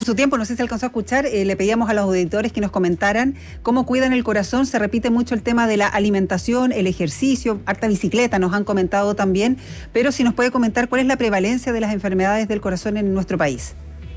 su tiempo, no sé si alcanzó a escuchar, le pedíamos a los auditores que nos comentaran cómo cuidan el corazón. Se repite mucho el tema de la alimentación, el ejercicio, harta bicicleta, nos han comentado también, pero si nos puede comentar cuál es la prevalencia de las enfermedades del corazón en nuestro país.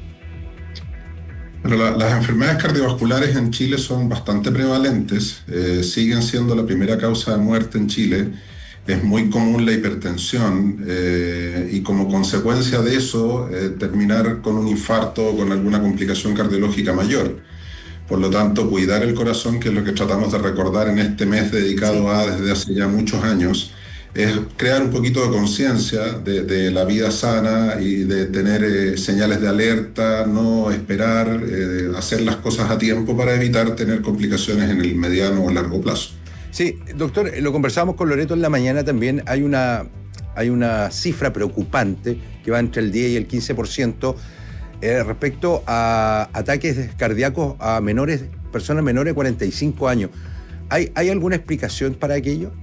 Bueno, las enfermedades cardiovasculares en Chile son bastante prevalentes, siguen siendo la primera causa de muerte en Chile. Es muy común la hipertensión y como consecuencia de eso terminar con un infarto o con alguna complicación cardiológica mayor. Por lo tanto, cuidar el corazón, que es lo que tratamos de recordar en este mes dedicado desde hace ya muchos años, es crear un poquito de conciencia de la vida sana y de tener señales de alerta, no esperar, hacer las cosas a tiempo para evitar tener complicaciones en el mediano o largo plazo. Sí, doctor, lo conversábamos con Loreto en la mañana también. Hay una cifra preocupante que va entre el 10 y el 15% respecto a ataques cardíacos a personas menores de 45 años. ¿Hay alguna explicación para aquello?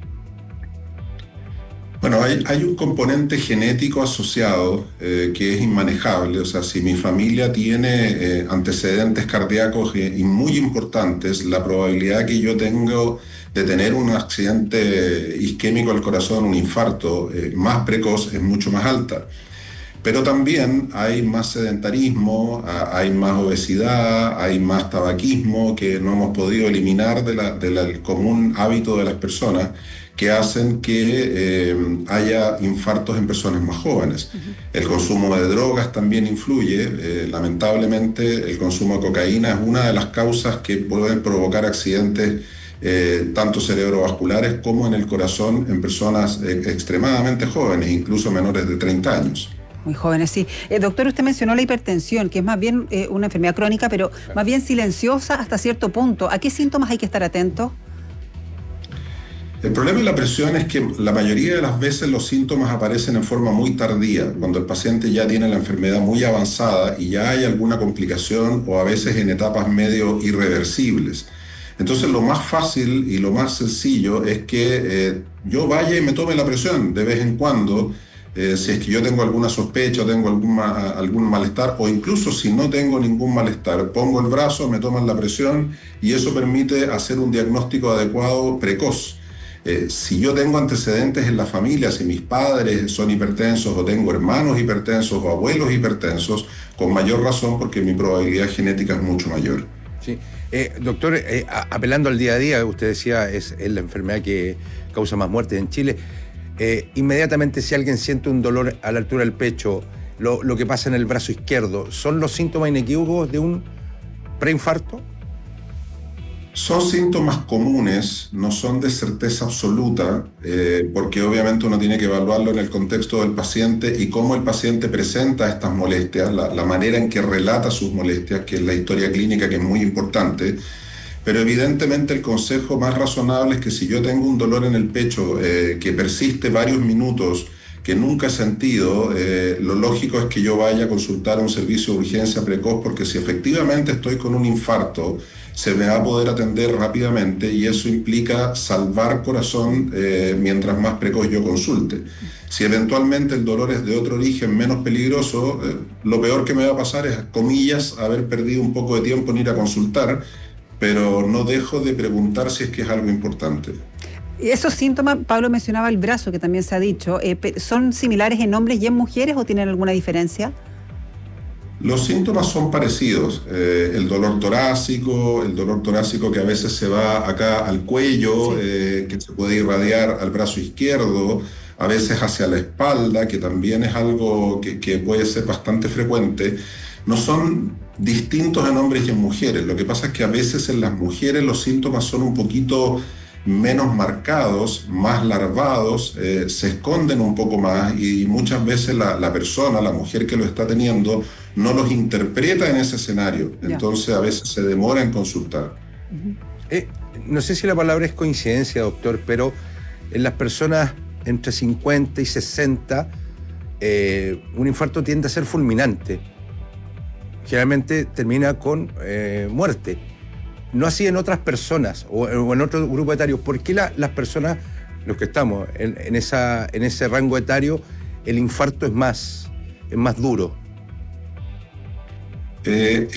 Bueno, hay un componente genético asociado que es inmanejable. O sea, si mi familia tiene antecedentes cardíacos y muy importantes, la probabilidad que yo tengo de tener un accidente isquémico al corazón, un infarto más precoz, es mucho más alta. Pero también hay más sedentarismo, hay más obesidad, hay más tabaquismo que no hemos podido eliminar del común hábito de las personas, que hacen que haya infartos en personas más jóvenes. El consumo de drogas también influye. Lamentablemente, el consumo de cocaína es una de las causas que pueden provocar accidentes tanto cerebrovasculares como en el corazón en personas extremadamente jóvenes, incluso menores de 30 años. Muy jóvenes, sí. Doctor, usted mencionó la hipertensión, que es más bien una enfermedad crónica, pero más bien silenciosa hasta cierto punto. ¿A qué síntomas hay que estar atentos? El problema de la presión es que la mayoría de las veces los síntomas aparecen en forma muy tardía, cuando el paciente ya tiene la enfermedad muy avanzada y ya hay alguna complicación o a veces en etapas medio irreversibles. Entonces lo más fácil y lo más sencillo es que yo vaya y me tome la presión de vez en cuando, si es que yo tengo alguna sospecha o tengo algún malestar, o incluso si no tengo ningún malestar, pongo el brazo, me toman la presión y eso permite hacer un diagnóstico adecuado precoz. Si yo tengo antecedentes en la familia, si mis padres son hipertensos o tengo hermanos hipertensos o abuelos hipertensos, con mayor razón porque mi probabilidad genética es mucho mayor. Sí. Doctor, apelando al día a día, usted decía es la enfermedad que causa más muertes en Chile. Inmediatamente si alguien siente un dolor a la altura del pecho, lo que pasa en el brazo izquierdo, ¿son los síntomas inequívocos de un preinfarto? Son síntomas comunes, no son de certeza absoluta, porque obviamente uno tiene que evaluarlo en el contexto del paciente y cómo el paciente presenta estas molestias, la manera en que relata sus molestias, que es la historia clínica, que es muy importante. Pero evidentemente el consejo más razonable es que si yo tengo un dolor en el pecho que persiste varios minutos, que nunca he sentido, lo lógico es que yo vaya a consultar a un servicio de urgencia precoz, porque si efectivamente estoy con un infarto, se me va a poder atender rápidamente y eso implica salvar corazón mientras más precoz yo consulte. Si eventualmente el dolor es de otro origen menos peligroso, lo peor que me va a pasar es, comillas, haber perdido un poco de tiempo en ir a consultar, pero no dejo de preguntar si es que es algo importante. ¿Esos síntomas, Pablo mencionaba el brazo, que también se ha dicho, son similares en hombres y en mujeres o tienen alguna diferencia? Los síntomas son parecidos. El dolor torácico que a veces se va acá al cuello, que se puede irradiar al brazo izquierdo, a veces hacia la espalda, que también es algo que puede ser bastante frecuente. No son distintos en hombres y en mujeres. Lo que pasa es que a veces en las mujeres los síntomas son un poquito menos marcados, más larvados, se esconden un poco más y muchas veces la persona, la mujer que lo está teniendo, no los interpreta en ese escenario. Entonces a veces se demora en consultar. No sé si la palabra es coincidencia, doctor, pero en las personas entre 50 y 60, un infarto tiende a ser fulminante. Generalmente termina con muerte. No así en otras personas o en otro grupo etario. ¿Por qué las personas, los que estamos en ese rango etario, el infarto es más duro?